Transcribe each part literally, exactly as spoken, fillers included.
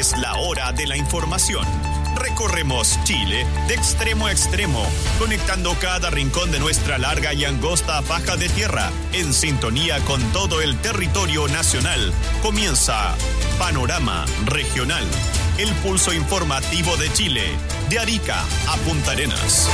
Es la hora de la información. Recorremos Chile de extremo a extremo, conectando cada rincón de nuestra larga y angosta faja de tierra, en sintonía con todo el territorio nacional. Comienza Panorama Regional, el pulso informativo de Chile, de Arica a Punta Arenas.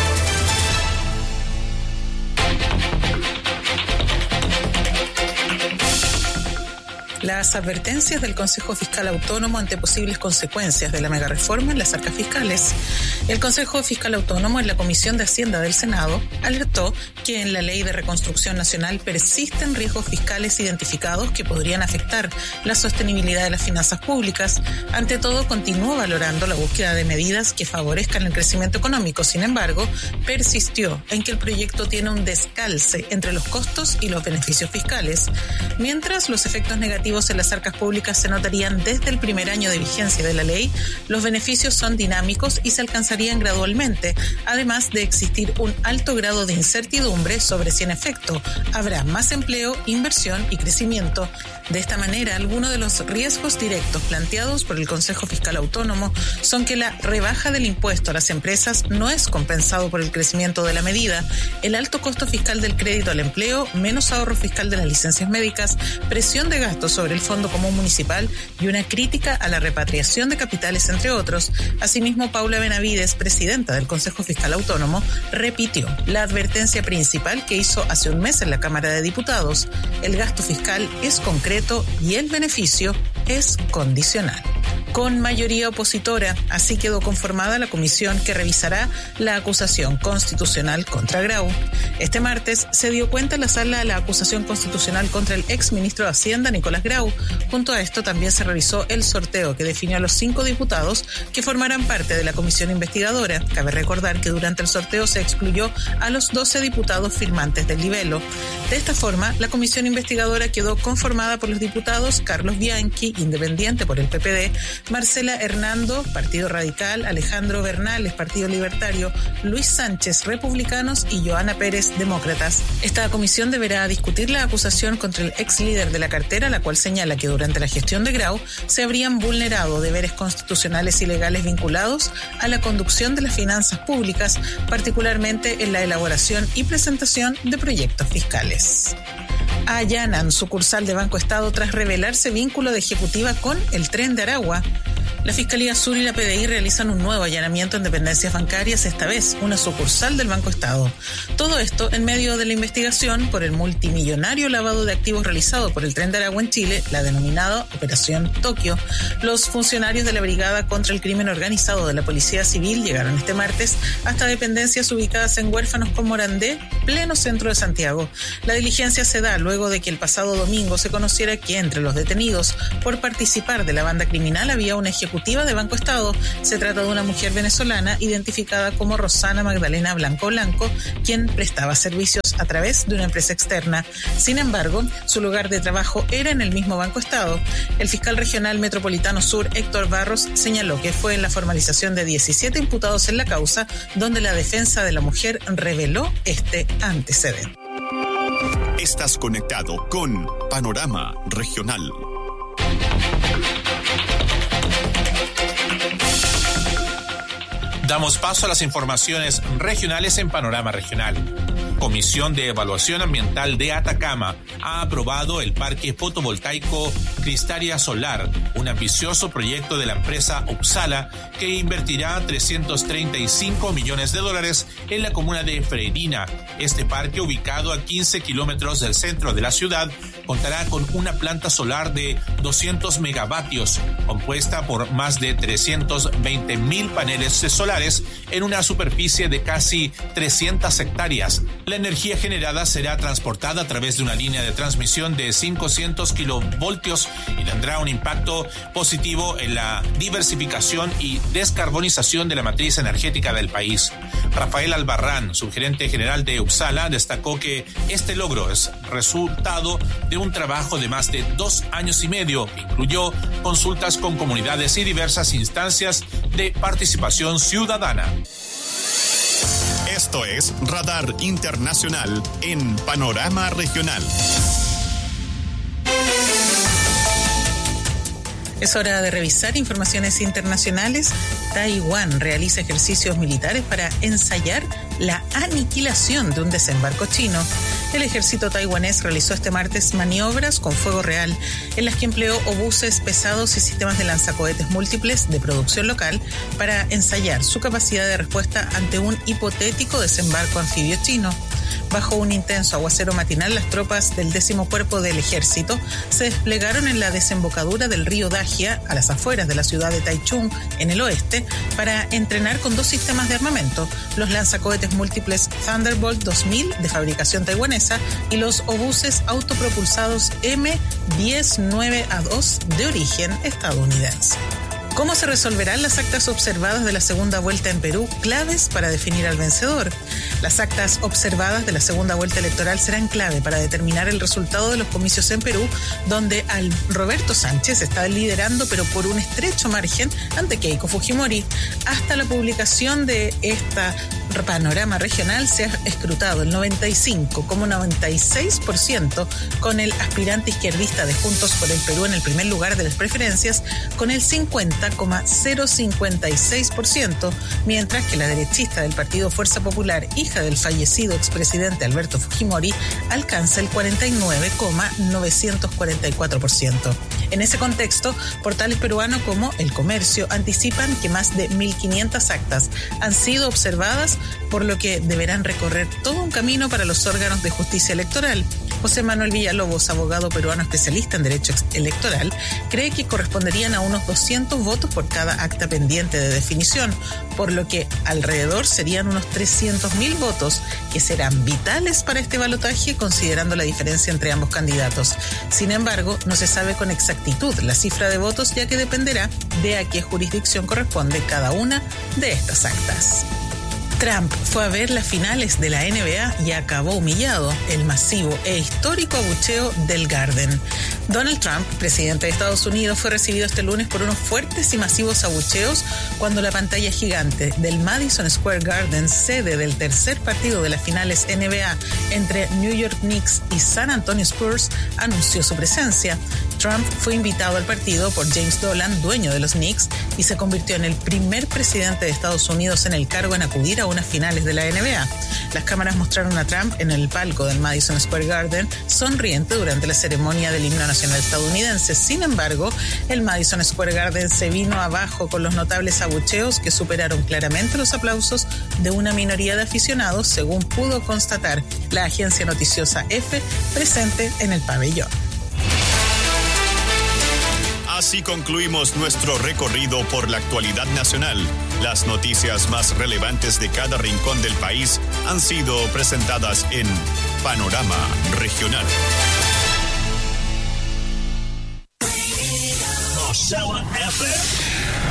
Las advertencias del Consejo Fiscal Autónomo ante posibles consecuencias de la megareforma en las arcas fiscales. El Consejo Fiscal Autónomo, en la Comisión de Hacienda del Senado, alertó que en la Ley de Reconstrucción Nacional persisten riesgos fiscales identificados que podrían afectar la sostenibilidad de las finanzas públicas. Ante todo, continuó valorando la búsqueda de medidas que favorezcan el crecimiento económico. Sin embargo, persistió en que el proyecto tiene un descalce entre los costos y los beneficios fiscales, mientras los efectos negativos en las arcas públicas se notarían desde el primer año de vigencia de la ley. Los beneficios son dinámicos y se alcanzarían gradualmente, además de existir un alto grado de incertidumbre sobre si en efecto habrá más empleo, inversión y crecimiento. De esta manera, algunos de los riesgos directos planteados por el Consejo Fiscal Autónomo son que la rebaja del impuesto a las empresas no es compensado por el crecimiento de la medida, el alto costo fiscal del crédito al empleo, menos ahorro fiscal de las licencias médicas, presión de gastos sobre el Fondo Común Municipal y una crítica a la repatriación de capitales, entre otros. Asimismo, Paula Benavides, presidenta del Consejo Fiscal Autónomo, repitió la advertencia principal que hizo hace un mes en la Cámara de Diputados: el gasto fiscal es concreto y el beneficio es condicional. Con mayoría opositora, así quedó conformada la comisión que revisará la acusación constitucional contra Grau. Este martes se dio cuenta en la sala la acusación constitucional contra el exministro de Hacienda, Nicolás Grau. Junto a esto también se realizó el sorteo que definió a los cinco diputados que formarán parte de la comisión investigadora. Cabe recordar que durante el sorteo se excluyó a los doce diputados firmantes del libelo. De esta forma, la comisión investigadora quedó conformada por los diputados Carlos Bianchi, independiente por el P P D, Marcela Hernando, Partido Radical, Alejandro Bernales, Partido Libertario, Luis Sánchez, Republicanos y Joana Pérez, Demócratas. Esta comisión deberá discutir la acusación contra el ex líder de la cartera, la cual señala que durante la gestión de Grau se habrían vulnerado deberes constitucionales y legales vinculados a la conducción de las finanzas públicas, particularmente en la elaboración y presentación de proyectos fiscales. Allanan sucursal de Banco Estado tras revelarse vínculo de ejecutiva con el Tren de Aragua. La Fiscalía Sur y la P D I realizan un nuevo allanamiento en dependencias bancarias, esta vez una sucursal del Banco Estado. Todo esto en medio de la investigación por el multimillonario lavado de activos realizado por el Tren de Aragua en Chile, la denominada Operación Tokio. Los funcionarios de la Brigada contra el Crimen Organizado de la Policía Civil llegaron este martes hasta dependencias ubicadas en Huérfanos con Morandé, pleno centro de Santiago. La diligencia se da luego de que el pasado domingo se conociera que entre los detenidos por participar de la banda criminal había una ejecutiva de Banco Estado. Se trata de una mujer venezolana identificada como Rosana Magdalena Blanco Blanco, quien prestaba servicios a través de una empresa externa. Sin embargo, su lugar de trabajo era en el mismo Banco Estado. El fiscal regional metropolitano sur, Héctor Barros, señaló que fue en la formalización de diecisiete imputados en la causa donde la defensa de la mujer reveló este antecedente. Estás conectado con Panorama Regional. Damos paso a las informaciones regionales en Panorama Regional. Comisión de Evaluación Ambiental de Atacama ha aprobado el parque fotovoltaico Cristaria Solar, un ambicioso proyecto de la empresa Upsala que invertirá trescientos treinta y cinco millones de dólares en la comuna de Freirina. Este parque, ubicado a quince kilómetros del centro de la ciudad, contará con una planta solar de doscientos megavatios, compuesta por más de trescientos veinte mil paneles solares en una superficie de casi trescientas hectáreas. La energía generada será transportada a través de una línea de transmisión de quinientos kilovoltios y tendrá un impacto positivo en la diversificación y descarbonización de la matriz energética del país. Rafael Albarrán, subgerente general de Upsala, destacó que este logro es resultado de un trabajo de más de dos años y medio que incluyó consultas con comunidades y diversas instancias de participación ciudadana. Esto es Radar Internacional en Panorama Regional. Es hora de revisar informaciones internacionales. Taiwán realiza ejercicios militares para ensayar la aniquilación de un desembarco chino. El ejército taiwanés realizó este martes maniobras con fuego real en las que empleó obuses pesados y sistemas de lanzacohetes múltiples de producción local para ensayar su capacidad de respuesta ante un hipotético desembarco anfibio chino. Bajo un intenso aguacero matinal, las tropas del décimo cuerpo del ejército se desplegaron en la desembocadura del río Dajia, a las afueras de la ciudad de Taichung, en el oeste, para entrenar con dos sistemas de armamento, los lanzacohetes múltiples Thunderbolt dos mil de fabricación taiwanesa y los obuses autopropulsados M diez nueve A dos de origen estadounidense. ¿Cómo se resolverán las actas observadas de la segunda vuelta en Perú, claves para definir al vencedor? Las actas observadas de la segunda vuelta electoral serán clave para determinar el resultado de los comicios en Perú, donde al Roberto Sánchez está liderando, pero por un estrecho margen, ante Keiko Fujimori. Hasta la publicación de esta panorama regional se ha escrutado el noventa y cinco coma noventa y seis por ciento con el aspirante izquierdista de Juntos por el Perú en el primer lugar de las preferencias, con el cincuenta coma cero cincuenta y seis por ciento, mientras que la derechista del partido Fuerza Popular, hija del fallecido expresidente Alberto Fujimori, alcanza el cuarenta y nueve coma novecientos cuarenta y cuatro por ciento. En ese contexto, portales peruanos como El Comercio anticipan que más de mil quinientas actas han sido observadas, por lo que deberán recorrer todo un camino para los órganos de justicia electoral. José Manuel Villalobos, abogado peruano especialista en derecho electoral, cree que corresponderían a unos doscientos votos por cada acta pendiente de definición, por lo que alrededor serían unos trescientos mil votos que serán vitales para este balotaje, considerando la diferencia entre ambos candidatos. Sin embargo, no se sabe con exactitud la cifra de votos, ya que dependerá de a qué jurisdicción corresponde cada una de estas actas. Trump fue a ver las finales de la N B A y acabó humillado. El masivo e histórico abucheo del Garden. Donald Trump, presidente de Estados Unidos, fue recibido este lunes por unos fuertes y masivos abucheos cuando la pantalla gigante del Madison Square Garden, sede del tercer partido de las finales N B A entre New York Knicks y San Antonio Spurs, anunció su presencia. Trump fue invitado al partido por James Dolan, dueño de los Knicks, y se convirtió en el primer presidente de Estados Unidos en el cargo en acudir a unas finales de la N B A. Las cámaras mostraron a Trump en el palco del Madison Square Garden sonriente durante la ceremonia del himno nacional estadounidense. Sin embargo, el Madison Square Garden se vino abajo con los notables abucheos que superaron claramente los aplausos de una minoría de aficionados, según pudo constatar la agencia noticiosa EFE presente en el pabellón. Así concluimos nuestro recorrido por la actualidad nacional. Las noticias más relevantes de cada rincón del país han sido presentadas en Panorama Regional. Marcella F M.